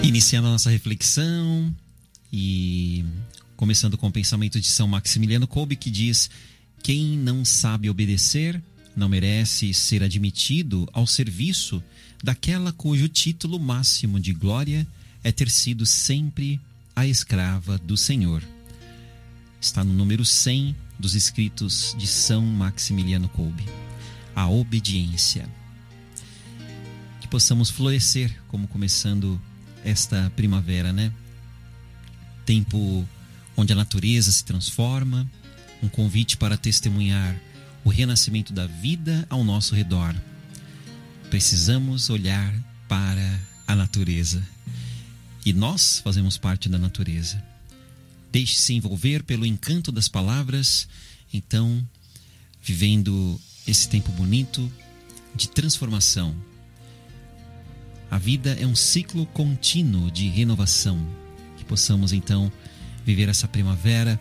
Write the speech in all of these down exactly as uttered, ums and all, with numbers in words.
Iniciando a nossa reflexão e começando com o pensamento de São Maximiliano Kolbe, que diz: quem não sabe obedecer não merece ser admitido ao serviço daquela cujo título máximo de glória é ter sido sempre a escrava do Senhor. Está no número cem dos escritos de São Maximiliano Kolbe. A obediência. Que possamos florescer como começando esta primavera, né? Tempo onde a natureza se transforma, um convite para testemunhar o renascimento da vida ao nosso redor. Precisamos olhar para a natureza. E nós fazemos parte da natureza. Deixe-se envolver pelo encanto das palavras, então, vivendo esse tempo bonito de transformação. A vida é um ciclo contínuo de renovação. Que possamos, então, viver essa primavera,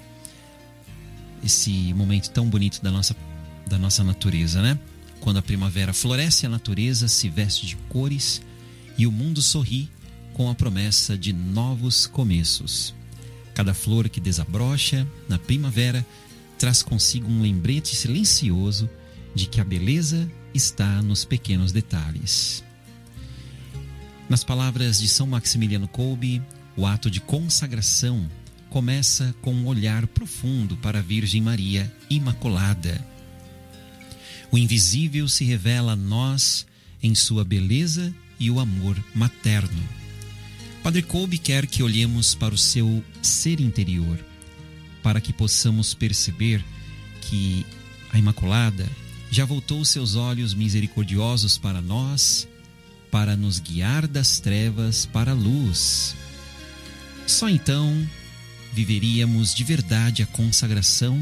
esse momento tão bonito da nossa, da nossa natureza, né? Quando a primavera floresce, a natureza se veste de cores e o mundo sorri com a promessa de novos começos. Cada flor que desabrocha na primavera traz consigo um lembrete silencioso de que a beleza está nos pequenos detalhes. Nas palavras de São Maximiliano Kolbe, o ato de consagração começa com um olhar profundo para a Virgem Maria Imaculada. O invisível se revela a nós em sua beleza e o amor materno. Padre Kolbe quer que olhemos para o seu ser interior, para que possamos perceber que a Imaculada já voltou seus olhos misericordiosos para nós, para nos guiar das trevas para a luz. Só então viveríamos de verdade a consagração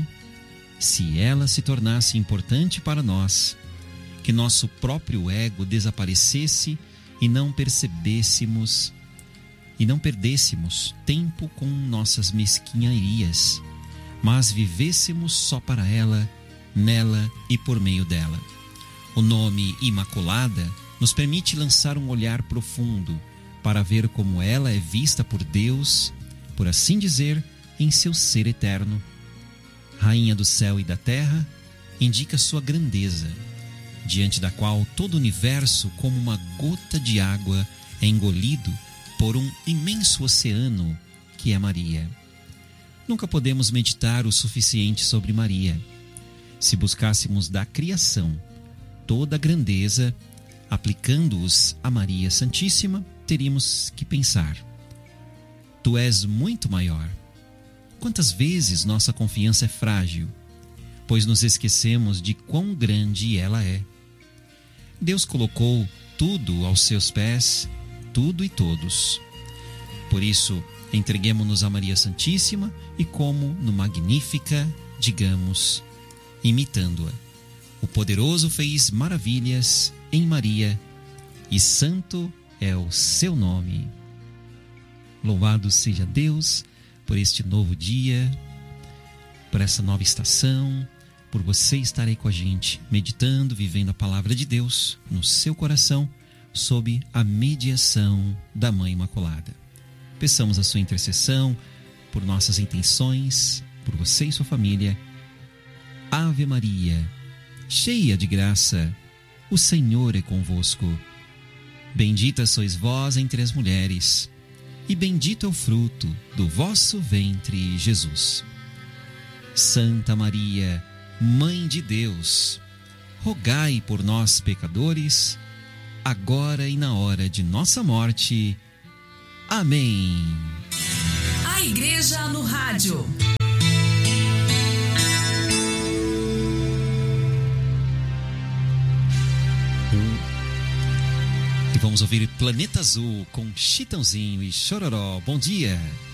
se ela se tornasse importante para nós, que nosso próprio ego desaparecesse e não percebêssemos e não perdêssemos tempo com nossas mesquinharias, mas vivêssemos só para ela, nela e por meio dela. O nome Imaculada nos permite lançar um olhar profundo para ver como ela é vista por Deus, por assim dizer, em seu ser eterno. Rainha do céu e da terra, indica sua grandeza, diante da qual todo o universo, como uma gota de água, é engolido por um imenso oceano que é Maria. Nunca podemos meditar o suficiente sobre Maria. Se buscássemos da criação toda a grandeza, aplicando-os a Maria Santíssima, teríamos que pensar: tu és muito maior. Quantas vezes nossa confiança é frágil, pois nos esquecemos de quão grande ela é. Deus colocou tudo aos seus pés, tudo e todos. Por isso, entreguemo-nos a Maria Santíssima e, como no Magnífica, digamos, imitando-a: o poderoso fez maravilhas em Maria, e santo é o seu nome. Louvado seja Deus por este novo dia, por essa nova estação, por você estar aí com a gente, meditando, vivendo a palavra de Deus no seu coração, sob a mediação da Mãe Imaculada. Peçamos a sua intercessão por nossas intenções, por você e sua família. Ave Maria, cheia de graça, o Senhor é convosco. Bendita sois vós entre as mulheres, e bendito é o fruto do vosso ventre, Jesus. Santa Maria, Mãe de Deus, rogai por nós, pecadores, agora e na hora de nossa morte. Amém. A Igreja no Rádio. E vamos ouvir Planeta Azul com Chitãozinho e Chororó. Bom dia.